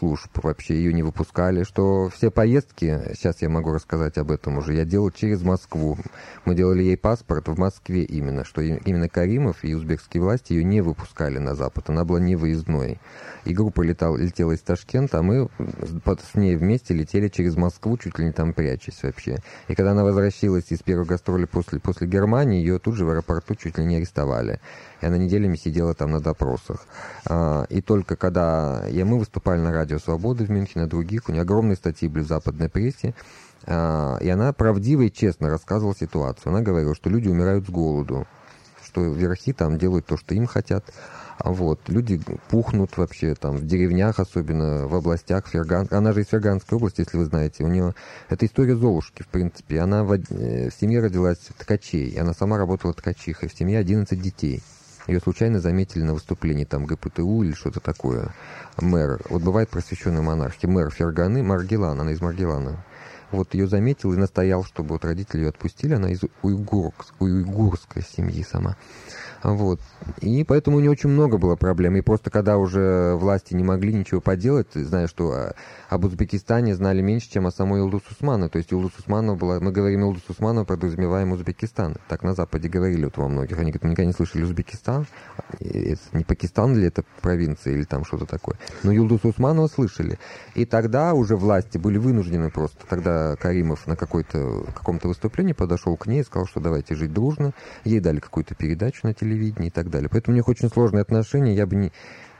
служб вообще ее не выпускали, что все поездки, сейчас я могу рассказать об этом уже, я делал через Москву. Мы делали ей паспорт в Москве именно, что именно Каримов и узбекские власти ее не выпускали на Запад, она была невыездной. И группа летела из Ташкента, а мы с ней вместе летели через Москву, чуть ли не там прячась вообще. И когда она возвращалась из первой гастроли после Германии, ее тут же в аэропорту чуть ли не арестовали. И она неделями сидела там на допросах. И только когда мы выступали на Радио Свободы в Мюнхене, на других, у нее огромные статьи были в западной прессе, и она правдиво и честно рассказывала ситуацию. Она говорила, что люди умирают с голоду, что верхи там делают то, что им хотят. Вот. Люди пухнут вообще там в деревнях, особенно в областях. Она же из Ферганской области, если вы знаете. У нее это история Золушки, в принципе. Она в семье родилась ткачей, и она сама работала ткачихой. В семье 11 детей. Ее случайно заметили на выступлении там ГПТУ или что-то такое. Мэр. Вот бывает просвещенные монархи. Мэр Ферганы, Маргелан, она из Маргелана. Вот ее заметил и настоял, чтобы вот родители ее отпустили. Она из уйгурской семьи сама. Вот. И поэтому у нее очень много было проблем. И просто когда уже власти не могли ничего поделать, зная, что об Узбекистане знали меньше, чем о самой Юлдус Усмановой. То есть Юлдус Усманова была... Мы говорим Юлдус Усманова, подразумеваем Узбекистан. Так на Западе говорили вот во многих. Они говорят, мы никогда не слышали Узбекистан. Это не Пакистан ли это провинция или там что-то такое. Но Юлдус Усманова слышали. И тогда уже власти были вынуждены просто. Тогда Каримов на каком-то выступлении подошел к ней и сказал, что давайте жить дружно. Ей дали какую-то передачу на телевидении и так далее. Поэтому у них очень сложные отношения, я бы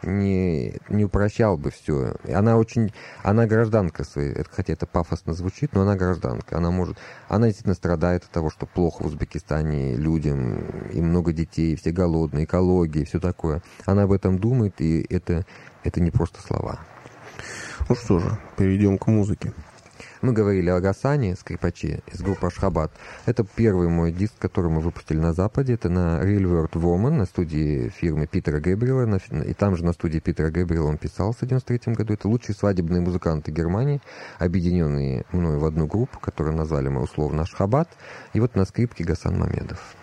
не упрощал бы все. Она гражданка своей, хотя это пафосно звучит, но она гражданка. Она действительно страдает от того, что плохо в Узбекистане людям, и много детей, все голодные, экология, все такое. Она об этом думает, и это не просто слова. Ну что же, перейдем к музыке. Мы говорили о Гасане, скрипаче из группы Ашхабад. Это первый мой диск, который мы выпустили на Западе. Это на Real World Woman, на студии фирмы Питера Гэбриэла. И там же на студии Питера Гэбриэла он писал в 1973 году. Это лучшие свадебные музыканты Германии, объединенные мною в одну группу, которую назвали мы условно Ашхабад. И вот на скрипке Гасан Мамедов.